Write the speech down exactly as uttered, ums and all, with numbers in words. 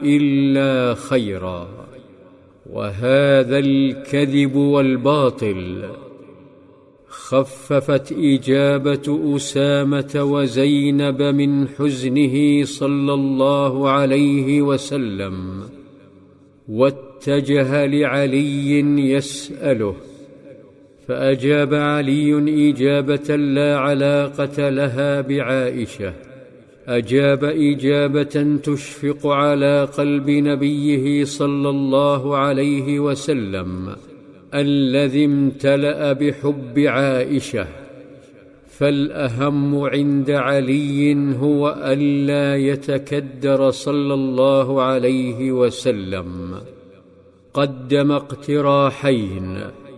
إلا خيرا. وهذا الكذب والباطل خففت إجابة أسامة وزينب من حزنه صلى الله عليه وسلم، واتجه لعلي يسأله، فأجاب علي إجابة لا علاقة لها بعائشة، أجاب إجابة تشفق على قلب نبيه صلى الله عليه وسلم الذي امتلأ بحب عائشة. فالأهم عند علي هو ألا يتكدر صلى الله عليه وسلم. قدم اقتراحين: